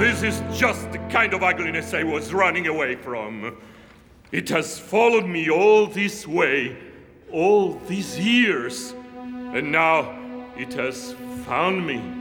This is just the kind of ugliness I was running away from. It has followed me all this way, all these years, and now it has found me.